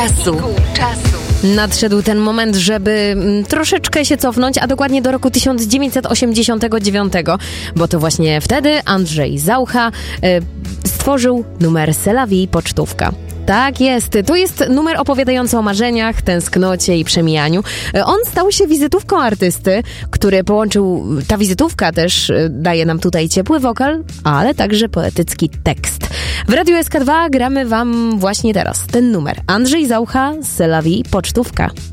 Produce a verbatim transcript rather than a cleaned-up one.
czasu. czasu. Nadszedł ten moment, żeby troszeczkę się cofnąć, a dokładnie do roku tysiąc dziewięćset osiemdziesiątego dziewiątego, bo to właśnie wtedy Andrzej Zaucha y, stworzył numer C'est la vie pocztówka. Tak jest. To jest numer opowiadający o marzeniach, tęsknocie i przemijaniu. On stał się wizytówką artysty, który połączył, ta wizytówka też daje nam tutaj ciepły wokal, ale także poetycki tekst. W Radiu S K dwa gramy wam właśnie teraz ten numer. Andrzej Zaucha, C'est la vie pocztówka.